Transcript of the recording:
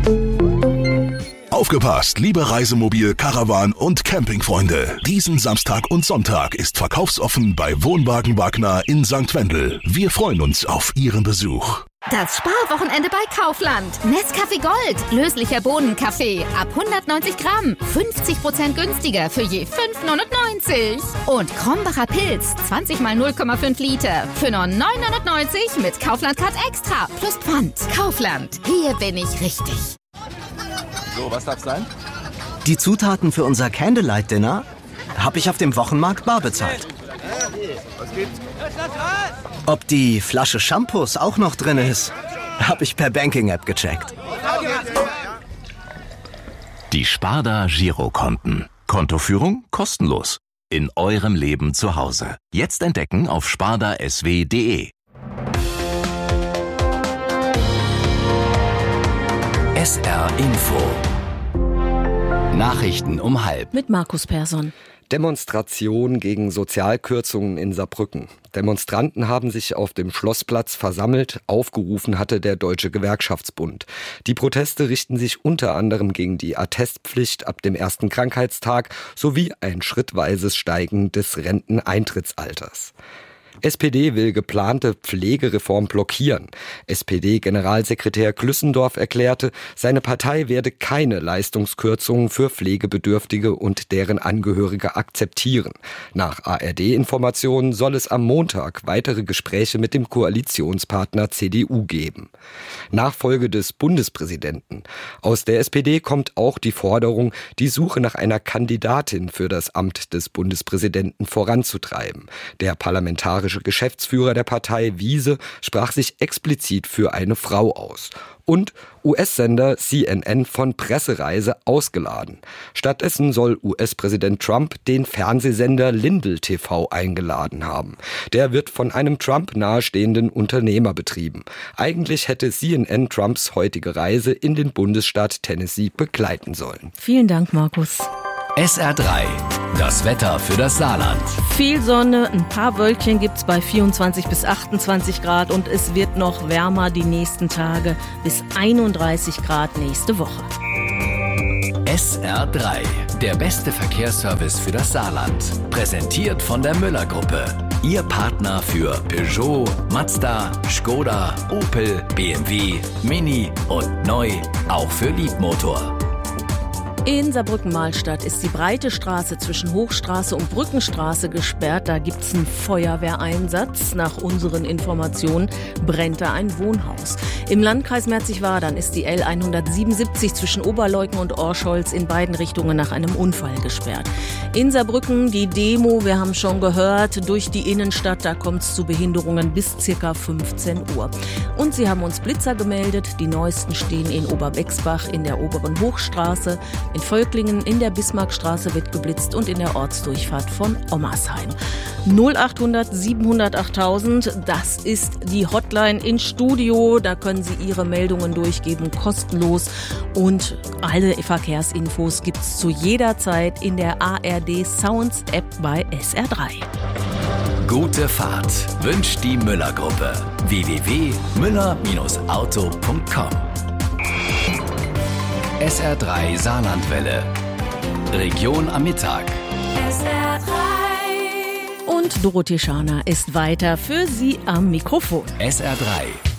Aufgepasst, liebe Reisemobil-, Caravan- und Campingfreunde. Diesen Samstag und Sonntag ist verkaufsoffen bei Wohnwagen Wagner in St. Wendel. Wir freuen uns auf Ihren Besuch. Das Sparwochenende bei Kaufland. Nescafé Gold, löslicher Bohnenkaffee, ab 190 Gramm, 50% günstiger für je 5,99. Und Krombacher Pilz, 20 mal 0,5 Liter, für nur 9,99 mit Kaufland-Card Extra, plus Pfand. Kaufland, hier bin ich richtig. So, was darf's sein? Die Zutaten für unser Candlelight-Dinner habe ich auf dem Wochenmarkt bar bezahlt. Was gibt's? Ob die Flasche Shampoos auch noch drin ist, habe ich per Banking-App gecheckt. Die Sparda Girokonten. Kontoführung kostenlos. In eurem Leben zu Hause. Jetzt entdecken auf spardasw.de. SR Info. Nachrichten um 12:30. Mit Markus Persson. Demonstration gegen Sozialkürzungen in Saarbrücken. Demonstranten haben sich auf dem Schlossplatz versammelt, aufgerufen hatte der Deutsche Gewerkschaftsbund. Die Proteste richten sich unter anderem gegen die Attestpflicht ab dem ersten Krankheitstag sowie ein schrittweises Steigen des Renteneintrittsalters. SPD will geplante Pflegereform blockieren. SPD-Generalsekretär Glüssendorf erklärte, seine Partei werde keine Leistungskürzungen für Pflegebedürftige und deren Angehörige akzeptieren. Nach ARD-Informationen soll es am Montag weitere Gespräche mit dem Koalitionspartner CDU geben. Nachfolge des Bundespräsidenten. Aus der SPD kommt auch die Forderung, die Suche nach einer Kandidatin für das Amt des Bundespräsidenten voranzutreiben. Der parlamentarische Geschäftsführer der Partei, Wiese, sprach sich explizit für eine Frau aus. Und US-Sender CNN von Pressereise ausgeladen. Stattdessen soll US-Präsident Trump den Fernsehsender Lindell TV eingeladen haben. Der wird von einem Trump nahestehenden Unternehmer betrieben. Eigentlich hätte CNN Trumps heutige Reise in den Bundesstaat Tennessee begleiten sollen. Vielen Dank, Markus. SR3. Das Wetter für das Saarland. Viel Sonne, ein paar Wölkchen gibt's bei 24 bis 28 Grad und es wird noch wärmer die nächsten Tage bis 31 Grad nächste Woche. SR3. Der beste Verkehrsservice für das Saarland. Präsentiert von der Müller-Gruppe. Ihr Partner für Peugeot, Mazda, Skoda, Opel, BMW, Mini und neu auch für Liebmotor. In Saarbrücken-Mahlstadt ist die breite Straße zwischen Hochstraße und Brückenstraße gesperrt. Da gibt's einen Feuerwehreinsatz. Nach unseren Informationen brennt da ein Wohnhaus. Im Landkreis Merzig-Wadern ist die L177 zwischen Oberleuggen und Orscholz in beiden Richtungen nach einem Unfall gesperrt. In Saarbrücken die Demo, wir haben schon gehört, durch die Innenstadt. Da kommt's zu Behinderungen bis ca. 15 Uhr. Und sie haben uns Blitzer gemeldet. Die neuesten stehen in Oberbexbach in der oberen Hochstraße. In Völklingen in der Bismarckstraße wird geblitzt und in der Ortsdurchfahrt von Ommersheim. 0800 700 8000, das ist die Hotline ins Studio. Da können Sie Ihre Meldungen durchgeben, kostenlos. Und alle Verkehrsinfos gibt's zu jeder Zeit in der ARD Sounds App bei SR3. Gute Fahrt wünscht die Müller-Gruppe. www.müller-auto.com. SR3 Saarlandwelle. Region am Mittag. SR3. Und Dorothee Scharner ist weiter für Sie am Mikrofon. SR3.